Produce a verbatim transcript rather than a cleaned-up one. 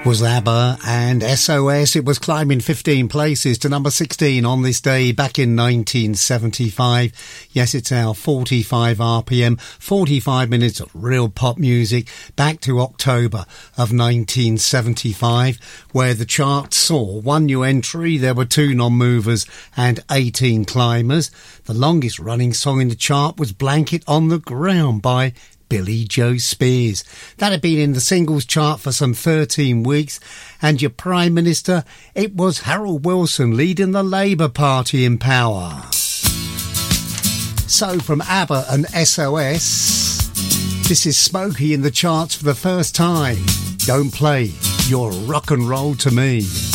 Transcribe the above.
Was ABBA and S O S. It was climbing fifteen places to number sixteen on this day back in nineteen seventy-five. Yes, it's our forty-five R P M, forty-five minutes of real pop music back to October of nineteen seventy-five, where the chart saw one new entry, there were two non-movers and eighteen climbers. The longest running song in the chart was Blanket on the Ground by Billy Joe Spears. That had been in the singles chart for some thirteen weeks, and your Prime Minister, it was Harold Wilson leading the Labour Party in power. So from ABBA and S O S, this is Smokey in the charts for the first time. Don't play your rock and roll to me.